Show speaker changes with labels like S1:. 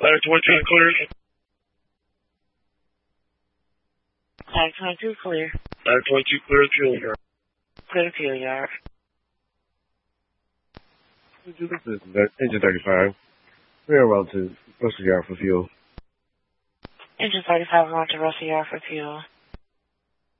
S1: Ladder 22 clear.
S2: Ladder 22 clear.
S1: Ladder 22 clear to fuel yard.
S2: Clear to fuel yard.
S3: This is Engine 35. We are about to Russell Yard for fuel.
S2: Engine 35, we're on to Russell Yard for fuel.